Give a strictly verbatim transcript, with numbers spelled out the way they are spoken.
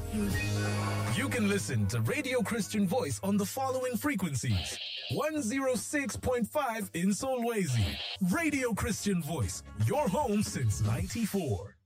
You can listen to Radio Christian Voice on the following frequencies. one oh six point five in Solwezi. Radio Christian Voice, your home since ninety-four.